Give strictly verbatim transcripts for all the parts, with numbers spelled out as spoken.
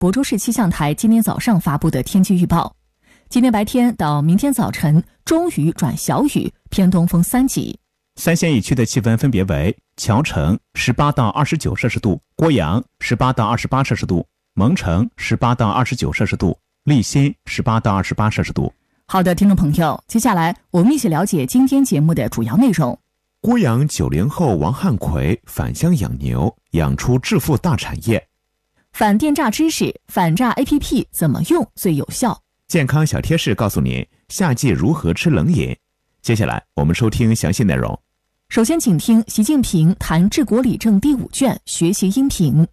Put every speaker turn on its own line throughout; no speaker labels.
亳州市气象台今天早上发布的天气预报。今天白天到明天早晨，中雨转小雨，偏东风三级。
三县一区的气温分别为：谯城十八到二十九摄氏度，郭阳十八到二十八摄氏度，蒙城十八到二十九摄氏度，利辛十八到二十八摄氏度。
好的，听众朋友，接下来我们一起了解今天节目的主要内容。
郭阳九零后王汉奎返乡养牛，养出致富大产业。
反电诈知识，反诈 A P P 怎么用最有效？
健康小贴士告诉您夏季如何吃冷饮。接下来我们收听详细内容。
首先请听习近平谈治国理政第五卷学习音频。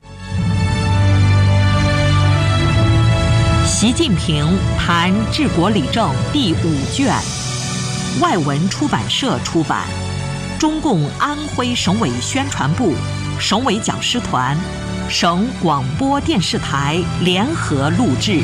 习近平谈治国理政第五卷，外文出版社出版，中共安徽省委宣传部、省委讲师团、省广播电视台联合录制。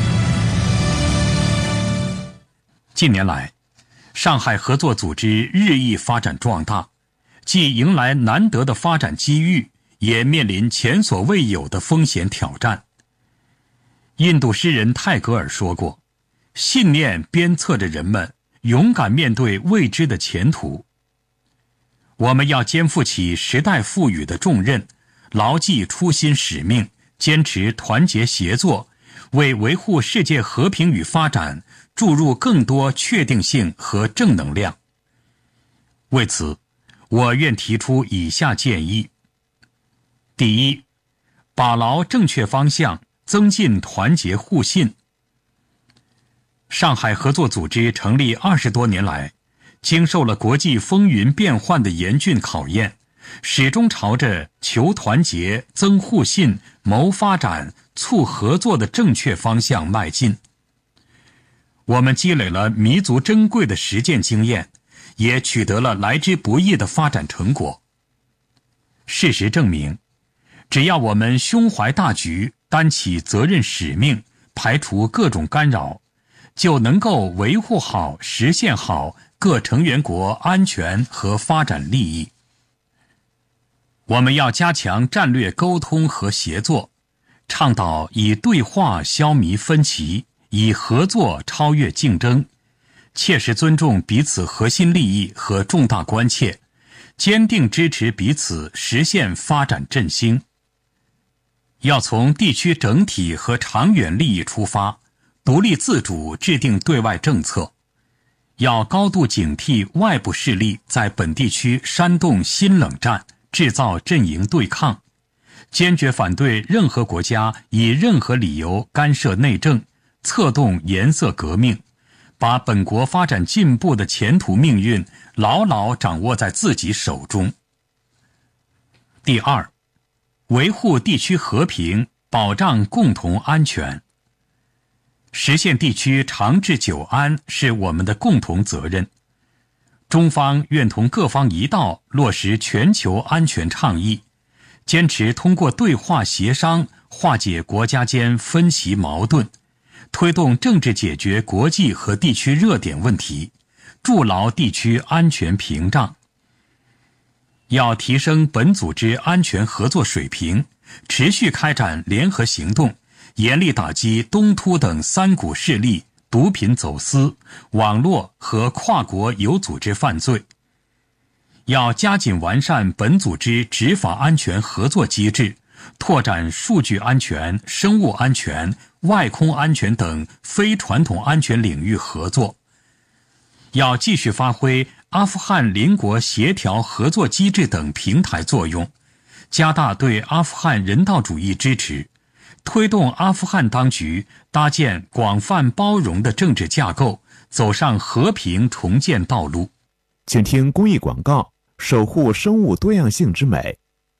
近年来，上海合作组织日益发展壮大，既迎来难得的发展机遇，也面临前所未有的风险挑战。印度诗人泰戈尔说过，信念鞭策着人们勇敢面对未知的前途。我们要肩负起时代赋予的重任，牢记初心使命，坚持团结协作，为维护世界和平与发展注入更多确定性和正能量。为此，我愿提出以下建议：第一，把牢正确方向，增进团结互信。上海合作组织成立二十多年来，经受了国际风云变幻的严峻考验，始终朝着求团结、增互信、谋发展、促合作的正确方向迈进。我们积累了弥足珍贵的实践经验，也取得了来之不易的发展成果。事实证明，只要我们胸怀大局，担起责任使命，排除各种干扰，就能够维护好、实现好各成员国安全和发展利益。我们要加强战略沟通和协作，倡导以对话消弭分歧，以合作超越竞争，切实尊重彼此核心利益和重大关切，坚定支持彼此实现发展振兴。要从地区整体和长远利益出发，独立自主制定对外政策。要高度警惕外部势力在本地区煽动新冷战，制造阵营对抗，坚决反对任何国家以任何理由干涉内政，策动颜色革命，把本国发展进步的前途命运牢牢掌握在自己手中。第二，维护地区和平，保障共同安全。实现地区长治久安是我们的共同责任。中方愿同各方一道落实全球安全倡议，坚持通过对话协商化解国家间分歧矛盾，推动政治解决国际和地区热点问题，筑牢地区安全屏障。要提升本组织安全合作水平，持续开展联合行动，严厉打击东突等三股势力、毒品走私、网络和跨国有组织犯罪。要加紧完善本组织执法安全合作机制，拓展数据安全、生物安全、外空安全等非传统安全领域合作。要继续发挥阿富汗邻国协调合作机制等平台作用，加大对阿富汗人道主义支持，推动阿富汗当局搭建广泛包容的政治架构，走上和平重建道路。
请听公益广告，守护生物多样性之美。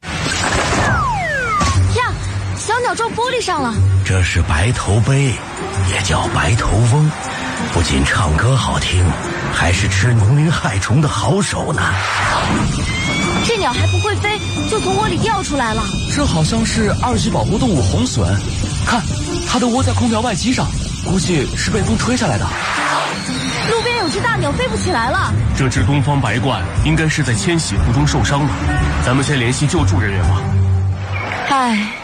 呀，小鸟撞玻璃上了。
这是白头鹎，也叫白头翁，不仅唱歌好听，还是吃农林害虫的好手呢。
这鸟还不会飞，就从窝里掉出来了。
这好像是二级保护动物红隼，看，它的窝在空调外机上，估计是被风吹下来的。
路边有只大鸟飞不起来了。
这只东方白鹳应该是在迁徙途中受伤了，咱们先联系救助人员吧。
唉，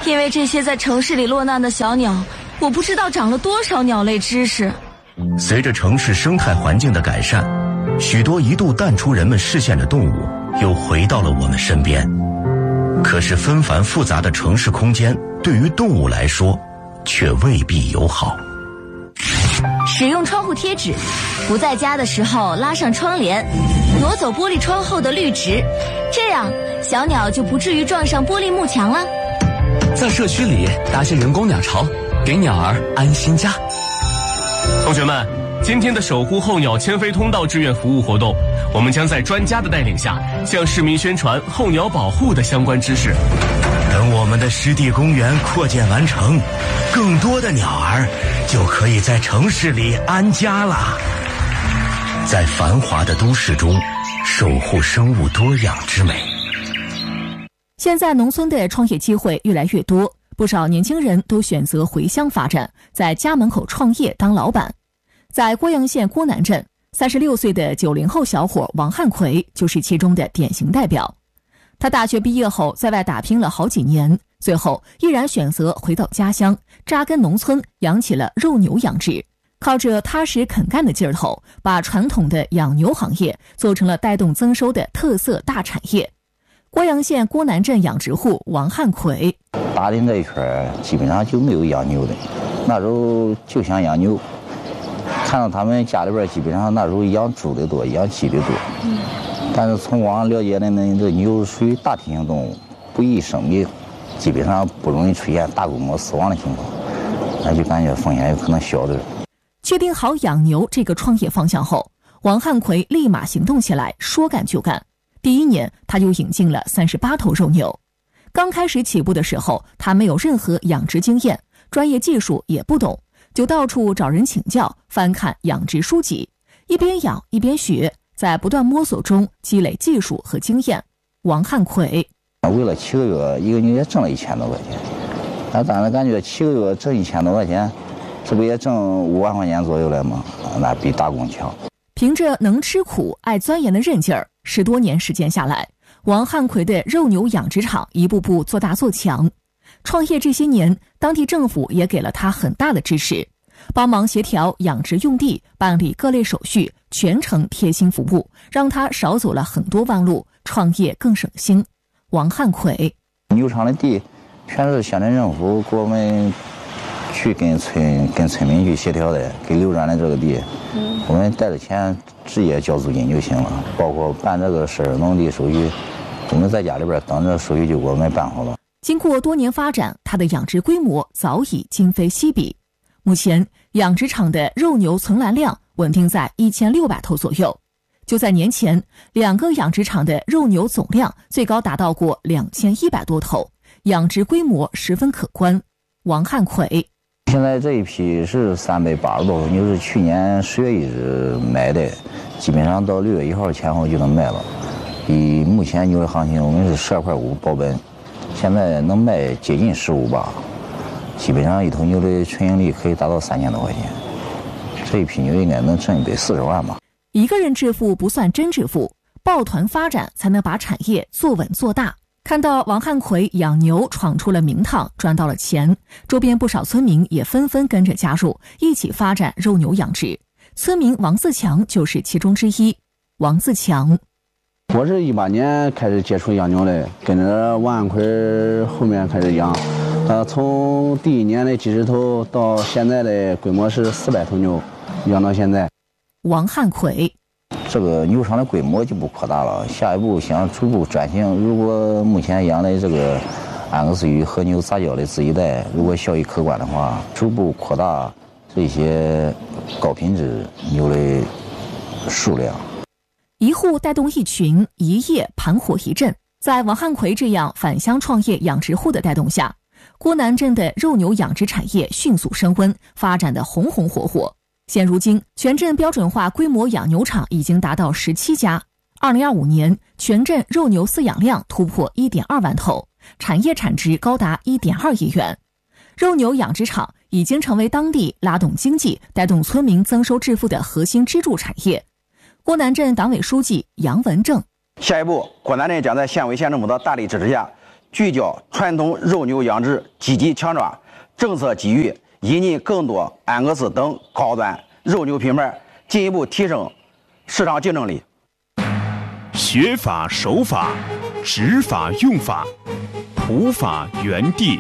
因为这些在城市里落难的小鸟，我不知道长了多少鸟类知识。
随着城市生态环境的改善，许多一度淡出人们视线的动物又回到了我们身边。可是纷繁复杂的城市空间对于动物来说却未必友好。
使用窗户贴纸，不在家的时候拉上窗帘，挪走玻璃窗后的绿植，这样小鸟就不至于撞上玻璃幕墙了。
在社区里搭些人工鸟巢，给鸟儿安心家。
同学们，今天的守护候鸟迁飞通道志愿服务活动，我们将在专家的带领下，向市民宣传候鸟保护的相关知识。
等我们的湿地公园扩建完成，更多的鸟儿就可以在城市里安家了。在繁华的都市中，守护生物多样之美。
现在农村的创业机会越来越多，不少年轻人都选择回乡发展，在家门口创业当老板。在郭阳县郭南镇，三十六岁的九零后小伙王汉奎就是其中的典型代表。他大学毕业后在外打拼了好几年，最后毅然选择回到家乡，扎根农村，养起了肉牛养殖。靠着踏实肯干的劲儿头，把传统的养牛行业做成了带动增收的特色大产业。郭阳县郭南镇养殖户王汉奎，
打听这一圈基本上就没有养牛的，那时候就想养牛，看到他们家里边基本上那时候养猪的多，养鸡的多。嗯，但是从网上了解的呢，这牛属于大体型动物，不易生病，基本上不容易出现大规模死亡的情况，那就感觉风险有可能小点。
确定好养牛这个创业方向后，王汉奎立马行动起来，说干就干。第一年，他就引进了三十八头肉牛。刚开始起步的时候，他没有任何养殖经验，专业技术也不懂，就到处找人请教，翻看养殖书籍，一边养一边学，在不断摸索中积累技术和经验。王汉奎
为了七个月，一个月也挣了一千多块钱，那当然感觉七个月挣一千多块钱，这不也挣五万块钱左右了吗？那比打工强。
凭着能吃苦、爱钻研的韧劲儿，十多年时间下来，王汉奎的肉牛养殖场一步步做大做强。创业这些年，当地政府也给了他很大的支持，帮忙协调养殖用地，办理各类手续，全程贴心服务，让他少走了很多弯路，创业更省心。王汉奎，
牛场的地全是乡镇政府给我们去跟村跟村民去协调的，给流转的这个地，嗯，我们带着钱直接交租金就行了。包括办这个事儿，农地手续，我们在家里边等着手续就给我们办好了。
经过多年发展，它的养殖规模早已今非昔比。目前，养殖场的肉牛存栏量稳定在一千六百头左右。就在年前，两个养殖场的肉牛总量最高达到过两千一百多头，养殖规模十分可观。王汉奎。
现在这一批是三百八十多头牛，是去年十月一日买的，基本上到六月一号前后就能卖了。以目前牛的行情，我们是十二块五保本，现在能卖接近十五吧。基本上一头牛的纯盈利可以达到三千多块钱，这一批牛应该能挣一百四十万吧。
一个人致富不算真致富，抱团发展才能把产业做稳做大。看到王汉奎养牛闯出了名堂，赚到了钱，周边不少村民也纷纷跟着加入，一起发展肉牛养殖。村民王自强就是其中之一。王自强，
我是一八年开始接触养牛的，跟着王汉奎后面开始养。呃，从第一年的几十头到现在的规模是四百头牛，养到现在。
王汉奎。
这个牛场的规模就不扩大了，下一步想逐步转型。如果目前养的这个安格斯鱼和牛杂交的自己带，如果效益可观的话，逐步扩大这些高品质牛的数量。
一户带动一群，一夜盘活一镇。在王汉奎这样返乡创业养殖户的带动下，郭南镇的肉牛养殖产业迅速升温，发展得红红火火。现如今，全镇标准化规模养牛场已经达到十七家。二零二五年，全镇肉牛饲养量突破一点二万头，产业产值高达一点二亿元。肉牛养殖场已经成为当地拉动经济、带动村民增收致富的核心支柱产业。郭南镇党委书记杨文正，
下一步，郭南镇将在县委县政府的大力支持下， 聚焦传统肉牛养殖，积极强抓政策机遇，引进更多安格斯等高端肉牛品牌，进一步提升市场竞争力。
学法守法，执法用法，普法原地。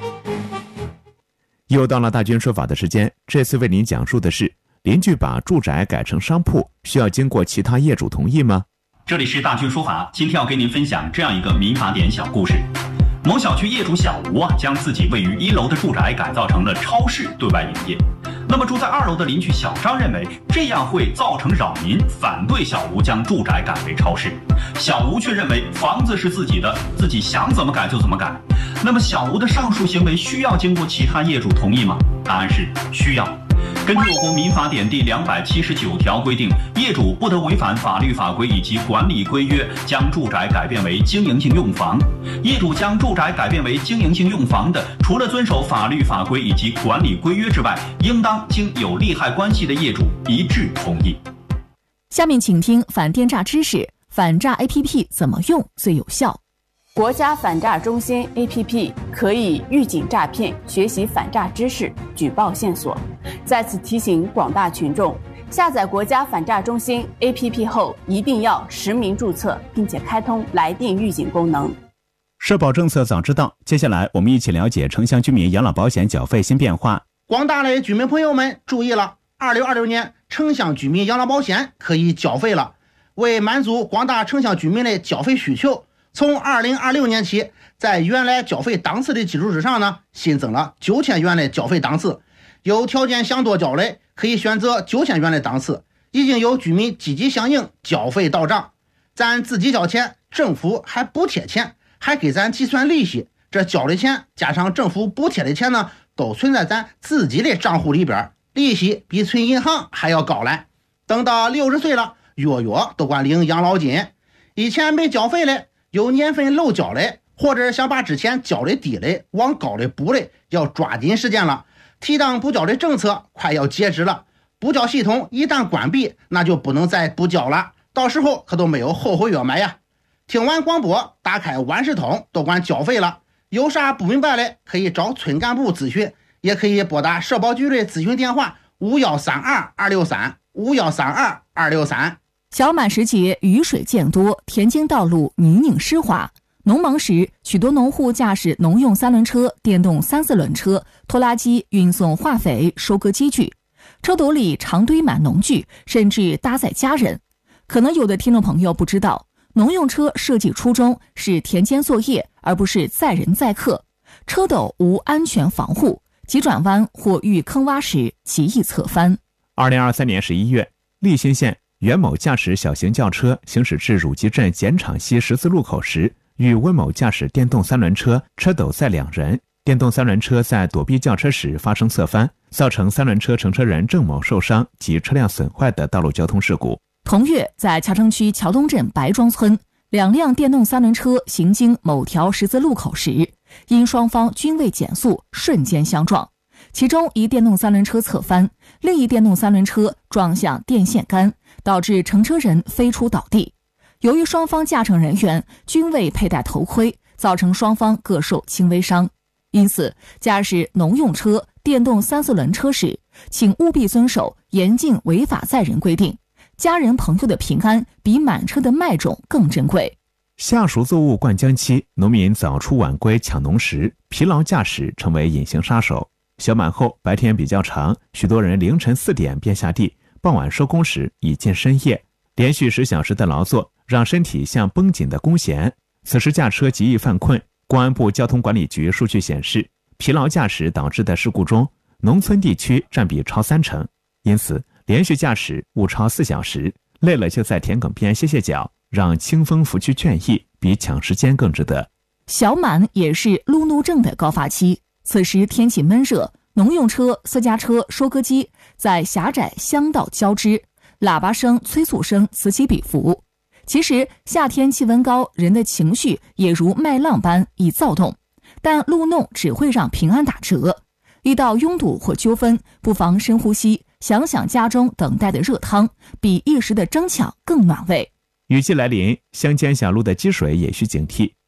又到了大军说法的时间，这次为您讲述的是：邻居把住宅改成商铺，需要经过其他业主同意吗？
这里是大军说法，今天要给您分享这样一个民法典小故事。某小区业主小吴啊，将自己位于一楼的住宅改造成了超市对外营业。那么住在二楼的邻居小张认为这样会造成扰民，反对小吴将住宅改为超市。小吴却认为房子是自己的，自己想怎么改就怎么改。那么小吴的上述行为需要经过其他业主同意吗？答案是需要。根据我国民法典第两百七十九条规定，业主不得违反法律法规以及管理规约，将住宅改变为经营性用房。业主将住宅改变为经营性用房的，除了遵守法律法规以及管理规约之外，应当经有利害关系的业主一致同意。
下面请听反电诈知识，反诈 A P P 怎么用最有效？
国家反诈中心 A P P 可以预警诈骗，学习反诈知识，举报线索。在此提醒广大群众，下载国家反诈中心 A P P 后，一定要实名注册，并且开通来电预警功能。
社保政策早知道，接下来我们一起了解城乡居民养老保险缴费新变化。
广大的居民朋友们注意了，二零二六年城乡居民养老保险可以缴费了。为满足广大城乡居民的缴费需求，从二零二六年起，在原来缴费档次的基础之上呢，新增了九千元的缴费档次。有条件想多缴的，可以选择九千元的档次。已经有居民积极响应，缴费到账。咱自己交钱，政府还补贴钱，还给咱计算利息。这交的钱加上政府补贴的钱呢，都存在咱自己的账户里边，利息比存银行还要高来。等到六十岁了，月月都管领养老金。以前没缴费的，有年份漏缴的，或者想把之前缴的低的往高的补的，要抓紧时间了。提档补缴的政策快要截止了，补缴系统一旦关闭，那就不能再补缴了，到时候可都没有后悔药买呀。听完广播，打开万事通，都管缴费了。有啥不明白的，可以找村干部咨询，也可以拨打社保局的咨询电话五一三二二六三五一三二二六三。
小满时节，雨水渐多，田间道路泥泞湿滑。农忙时，许多农户驾驶农用三轮车、电动三四轮车、拖拉机运送化肥、收割机具，车斗里常堆满农具，甚至搭载家人。可能有的听众朋友不知道，农用车设计初衷是田间作业，而不是载人载客。车斗无安全防护，急转弯或遇坑洼时极易侧翻。
二零二三年十一月，利辛县袁某驾驶小型轿车行驶至汝吉镇碱厂西十字路口时，与温某驾驶电动三轮车，车斗载两人，电动三轮车在躲避轿车时发生侧翻，造成三轮车乘车人郑某受伤及车辆损坏的道路交通事故。
同月，在乔城区桥东镇白庄村，两辆电动三轮车行经某条十字路口时，因双方均未减速，瞬间相撞。其中一电动三轮车侧翻，另一电动三轮车撞向电线杆，导致乘车人飞出倒地。由于双方驾乘人员均未佩戴头盔，造成双方各受轻微伤。因此，驾驶农用车、电动三四轮车时，请务必遵守严禁违法载人规定。家人朋友的平安比满车的麦种更珍贵。
夏熟作物灌浆期，农民早出晚归抢农时，疲劳驾驶成为隐形杀手。小满后，白天比较长，许多人凌晨四点便下地，傍晚收工时已近深夜。连续十小时的劳作，让身体像绷紧的弓弦，此时驾车极易犯困。公安部交通管理局数据显示，疲劳驾驶导致的事故中，农村地区占比超三成。因此，连续驾驶误超四小时，累了就在田埂边歇歇脚，让清风拂去倦意，比抢时间更值得。
小满也是路怒症的高发期，此时天气闷热，农用车、私家车、收割机在狭窄乡道交织，喇叭声、催促声此起彼伏。其实夏天气温高，人的情绪也如麦浪般易躁动，但路怒只会让平安打折。遇到拥堵或纠纷，不妨深呼吸，想想家中等待的热汤，比一时的争抢更暖胃。
雨季来临，乡间小路的积水也需警惕。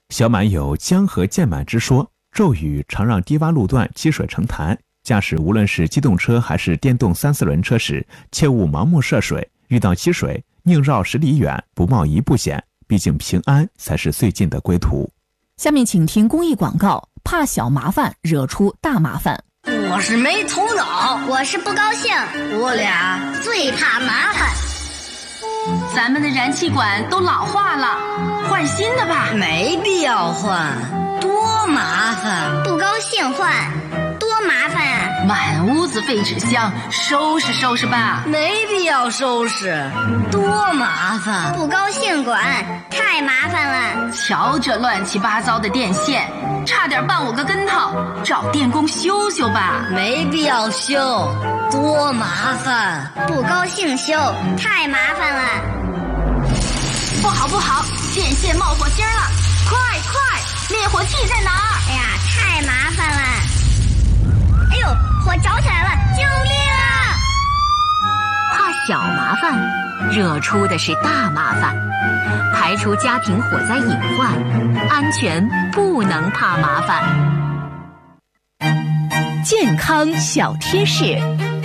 小满有江河渐满之说，骤雨常让低洼路段积水成潭，驾驶无论是机动车还是电动三四轮车时，切勿盲目涉水，遇到积水宁绕十里远，不冒一步险，毕竟平安才是最近的归途。
下面请听公益广告，怕小麻烦惹出大麻烦。
我是没头脑，
我是不高兴，
我俩
最怕麻烦。
咱们的燃气管都老化了，换新的吧。
没必要换，多麻烦。
不高兴换，多麻烦啊！
满屋子废纸箱，收拾收拾吧。
没必要收拾，多麻烦。
不高兴管，太麻烦了。
瞧这乱七八糟的电线，差点绊我个跟头，找电工修修吧。
没必要修，多麻烦。
不高兴修，太麻烦了。
不好不好，电线冒火星了！快快，灭火器在哪儿？
哎呀，太麻烦了！哎呦，火着起来了！救命啊！
怕小麻烦，惹出的是大麻烦。排除家庭火灾隐患，安全不能怕麻烦。
健康小贴士。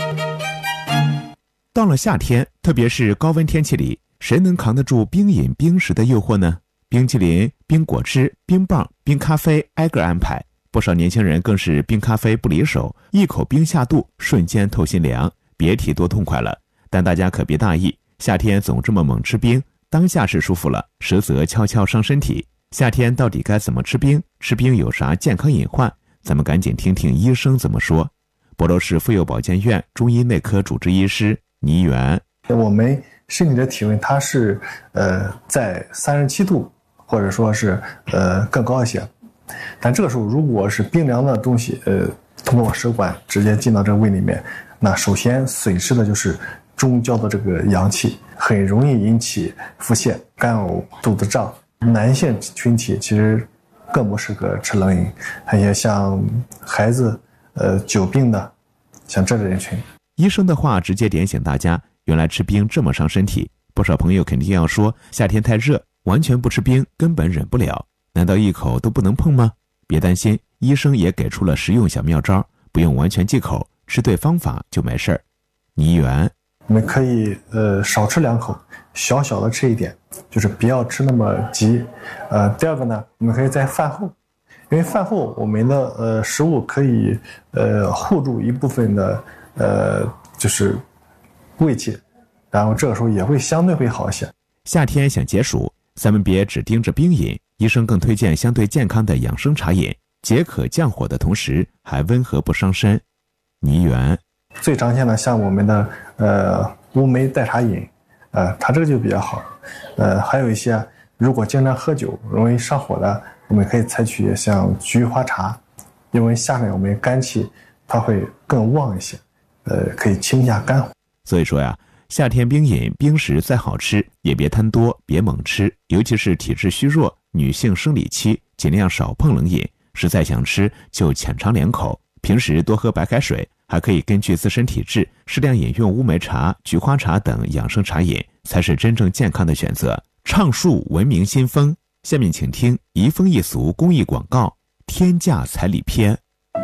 到了夏天，特别是高温天气里，谁能扛得住冰饮冰食的诱惑呢？冰淇淋、冰果汁、冰棒、冰咖啡挨个安排，不少年轻人更是冰咖啡不离手，一口冰下肚，瞬间透心凉，别提多痛快了。但大家可别大意，夏天总这么猛吃冰，当下是舒服了，实则悄悄伤身体。夏天到底该怎么吃冰？吃冰有啥健康隐患？咱们赶紧听听医生怎么说。亳州市妇幼保健院中医内科主治医师倪元，
我们身体的体温它是呃在三十七度，或者说是呃更高一些，但这个时候如果是冰凉的东西呃通过食管直接进到这个胃里面，那首先损失的就是中焦的这个阳气，很容易引起腹泻、干呕、肚子胀。男性群体其实更不适合吃冷饮，还有像孩子、呃久病的，像这类人群。
医生的话直接点醒大家，原来吃冰这么伤身体。不少朋友肯定要说，夏天太热，完全不吃冰根本忍不了，难道一口都不能碰吗？别担心，医生也给出了实用小妙招，不用完全忌口，吃对方法就没事儿。倪元，
我们可以呃少吃两口，小小的吃一点，就是不要吃那么急。呃，第二个呢，我们可以在饭后，因为饭后我们的呃食物可以呃护住一部分的呃就是胃气，然后这个时候也会相对会好一些。
夏天想解暑，咱们别只盯着冰饮，医生更推荐相对健康的养生茶饮，解渴降火的同时还温和不伤身。倪元，
最常见的像我们的呃乌梅代茶饮，呃它这个就比较好。呃还有一些如果经常喝酒容易上火的，我们可以采取像菊花茶，因为夏天我们肝气它会更旺一些，呃可以清一下肝火。
所以说呀，夏天冰饮冰食再好吃也别贪多，别猛吃，尤其是体质虚弱、女性生理期，尽量少碰冷饮，实在想吃就浅尝两口，平时多喝白开水，还可以根据自身体质适量饮用乌梅茶、菊花茶等养生茶饮，才是真正健康的选择。畅述文明新风，下面请听移风易俗公益广告，天价彩礼篇。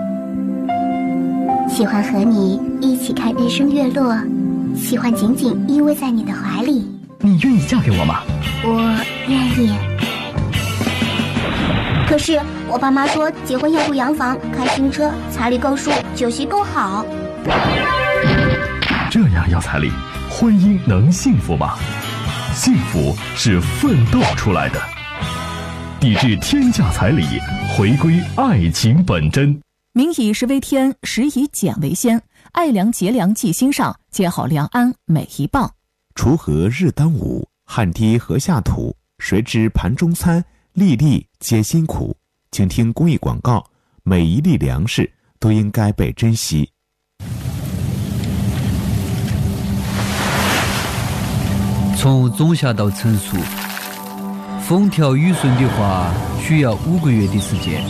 喜欢和你一起看日升月落，喜欢紧紧依偎在你的怀里。
你愿意嫁给我吗？
我愿意。可是我爸妈说结婚要住洋房、开新车，彩礼够数，酒席够好。
这样要彩礼，婚姻能幸福吗？幸福是奋斗出来的。抵制天价彩礼，回归爱情本真。
民以食为天，食以俭为先，爱良节粮记心上，接好良安每一棒。
锄禾日当午，汗滴禾下土，谁知盘中餐，粒粒皆辛苦。请听公益广告，每一粒粮食都应该被珍惜。
从种下到成熟，风调雨顺的话，需要五个月的时间。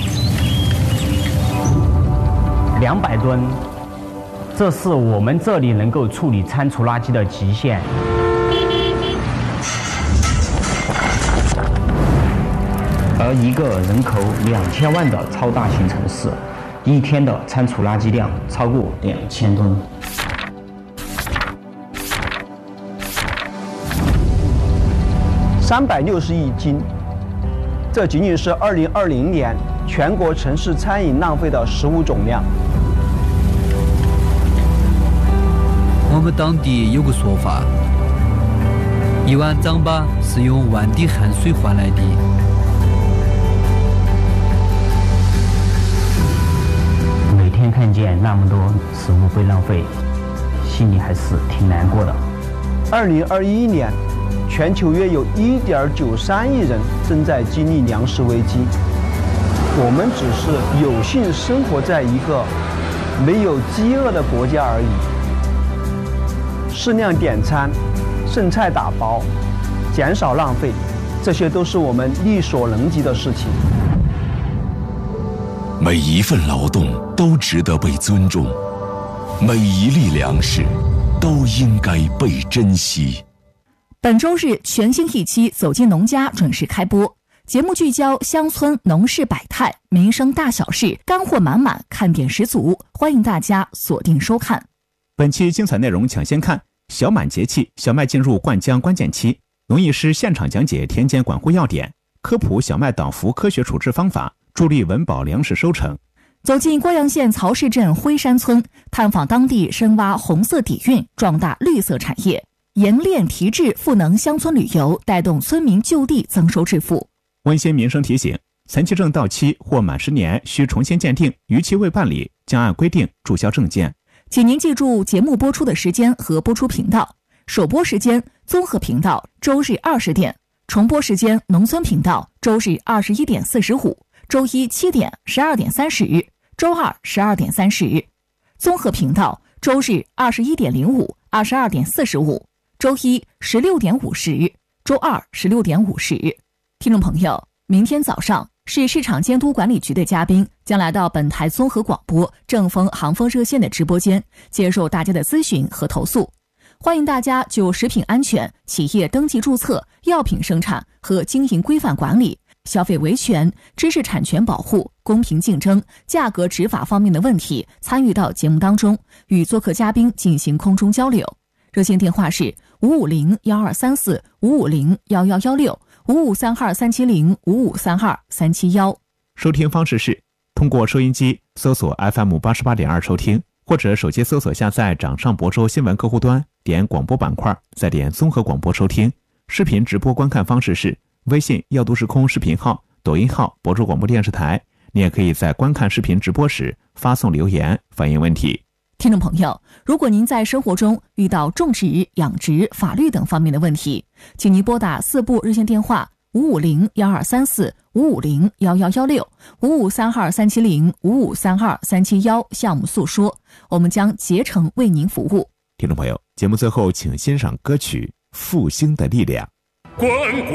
两百吨，这是我们这里能够处理餐厨垃圾的极限。 而一个人口两千万的超大型城市，一天的餐厨垃圾量超过两千吨。
三百六十亿斤，这仅仅是二零二零年全国城市餐饮浪费的食物总量。
我们当地有个说法，一碗糌粑是用万滴汗水换来的。
每天看见那么多食物被浪费，心里还是挺难过的。
二零二一年，全球约有一点九三亿人正在经历粮食危机。我们只是有幸生活在一个没有饥饿的国家而已。适量点餐，剩菜打包，减少浪费，这些都是我们力所能及的事情。
每一份劳动都值得被尊重，每一粒粮食都应该被珍惜。
本周日全新一期《走进农家》准时开播，节目聚焦乡村农事百态、民生大小事，干货满满，看点十足，欢迎大家锁定收看。
本期精彩内容抢先看：小满节气，小麦进入灌浆关键期，农艺师现场讲解田间管护要点，科普小麦倒伏科学处置方法，助力稳保粮食收成。
走进郭阳县曹氏镇辉山村，探访当地深挖红色底蕴，壮大绿色产业，冶炼提质赋能乡村旅游，带动村民就地增收致富。
温馨民生提醒：残疾证到期或满十年需重新鉴定，逾期未办理将按规定注销证件。
请您记住节目播出的时间和播出频道：首播时间综合频道周日二十点，重播时间农村频道周日二十一点四十五，周一七点、十二点三十，周二十二点三十。综合频道周日二十一点零五、二十二点四十五，周一十六点五十，周二十六点五十。听众朋友，明天早上市市场监督管理局的嘉宾将来到本台综合广播正风航风热线的直播间，接受大家的咨询和投诉。欢迎大家就食品安全、企业登记注册、药品生产和经营规范管理、消费维权、知识产权保护、公平竞争、价格执法方面的问题参与到节目当中，与做客嘉宾进行空中交流。热线电话是五五零幺二三四五五零幺幺幺六五五三二三七零五五三二三七幺。
收听方式是通过收音机搜索 F M 八十八点二收听，或者手机搜索下载掌上博州新闻客户端，点广播板块，再点综合广播收听。视频直播观看方式是微信要读时空视频号、抖音号博州广播电视台。你也可以在观看视频直播时发送留言反映问题。
听众朋友，如果您在生活中遇到种植、养殖、法律等方面的问题，请您拨打四部热线电话五五零幺二三四五五零幺幺幺六五五三二三七零五五三二三七幺向我们诉说，我们将竭诚为您服务。
听众朋友，节目最后请欣赏歌曲《复兴的力量》。